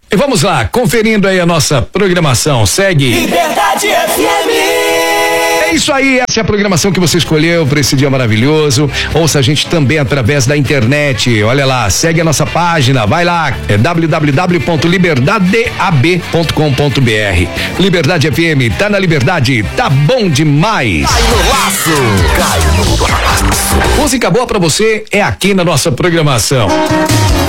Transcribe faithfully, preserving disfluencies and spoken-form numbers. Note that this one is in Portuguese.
E vamos lá, conferindo aí a nossa programação. Segue. Liberdade F M. É isso aí, essa é a programação que você escolheu para esse dia maravilhoso. Ouça a gente também através da internet. Olha lá, segue a nossa página, vai lá, é w w w ponto liberdade a b ponto com ponto b r. Liberdade F M, tá na liberdade, tá bom demais. Cai no laço, cai no laço. Música boa pra você é aqui na nossa programação.